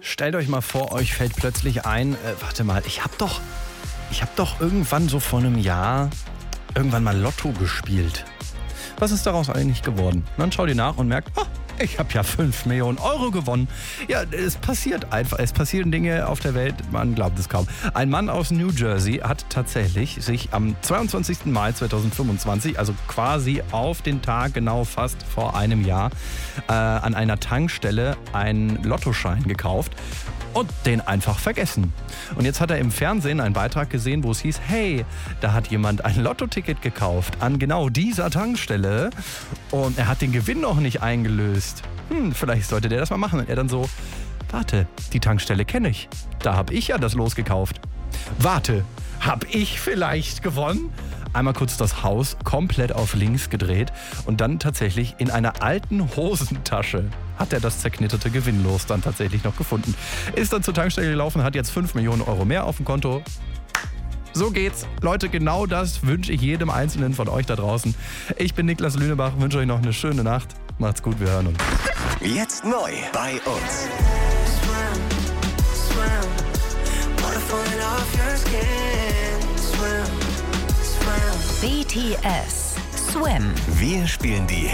Stellt euch mal vor, euch fällt plötzlich ein, warte mal, ich hab doch irgendwann so vor einem Jahr irgendwann mal Lotto gespielt. Was ist daraus eigentlich geworden? Dann schaut ihr nach und merkt, ich habe ja 5 Millionen Euro gewonnen. Ja, es passiert einfach. Es passieren Dinge auf der Welt, man glaubt es kaum. Ein Mann aus New Jersey hat tatsächlich sich am 22. Mai 2025, also quasi auf den Tag genau fast vor einem Jahr, an einer Tankstelle einen Lottoschein gekauft und den einfach vergessen. Und jetzt hat er im Fernsehen einen Beitrag gesehen, wo es hieß, hey, da hat jemand ein Lottoticket gekauft an genau dieser Tankstelle und er hat den Gewinn noch nicht eingelöst. Vielleicht sollte der das mal machen. Und er dann so, warte, die Tankstelle kenne ich. Da habe ich ja das Los gekauft. Warte, habe ich vielleicht gewonnen? Einmal kurz das Haus komplett auf links gedreht und dann tatsächlich in einer alten Hosentasche hat er das zerknitterte Gewinnlos dann tatsächlich noch gefunden. Ist dann zur Tankstelle gelaufen, hat jetzt 5 Millionen Euro mehr auf dem Konto. So geht's. Leute, genau das wünsche ich jedem Einzelnen von euch da draußen. Ich bin Niklas Lünebach, wünsche euch noch eine schöne Nacht. Macht's gut, wir hören uns. Jetzt neu bei uns. BTS Swim. Wir spielen die